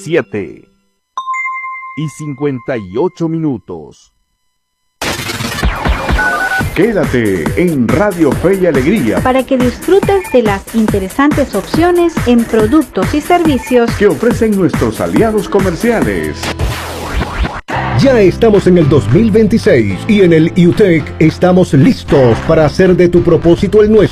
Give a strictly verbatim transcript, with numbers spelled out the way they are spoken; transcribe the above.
siete y cincuenta y ocho minutos. Quédate en Radio Fe y Alegría para que disfrutes de las interesantes opciones en productos y servicios que ofrecen nuestros aliados comerciales. Ya estamos en el dos mil veintiséis y en el IUTEC estamos listos para hacer de tu propósito el nuestro.